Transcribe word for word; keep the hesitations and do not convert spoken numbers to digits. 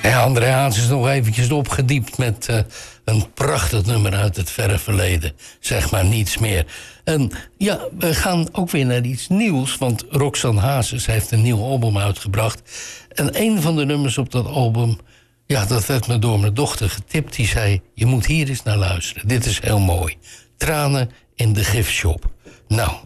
Ja, André Hazes is nog eventjes opgediept met uh, een prachtig nummer uit het verre verleden. Zeg maar niets meer. En ja, we gaan ook weer naar iets nieuws, want Roxanne Hazes heeft een nieuw album uitgebracht. En een van de nummers op dat album, ja, dat werd me door mijn dochter getipt. Die zei, je moet hier eens naar luisteren. Dit is heel mooi. Tranen in de giftshop. Nou,